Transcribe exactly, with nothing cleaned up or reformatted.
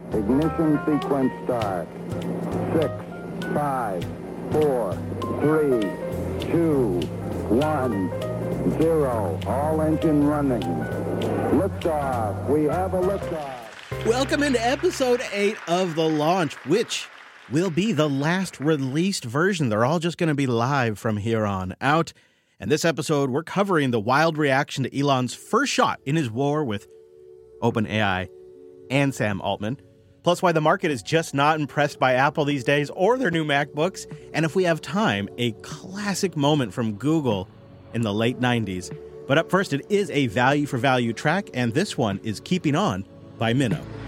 Ignition sequence start. Six, five, four, three, two, one, zero. All engine running. Liftoff. We have a liftoff. Welcome into episode eight of The Launch, which will be the last released version. They're all just going to be live from here on out. And this episode, we're covering the wild reaction to Elon's first shot in his war with OpenAI and Sam Altman. Plus, why the market is just not impressed by Apple these days or their new MacBooks. And if we have time, a classic moment from Google in the late nineties. But up first, it is a value for value track, and this one is Keeping On by Minnow.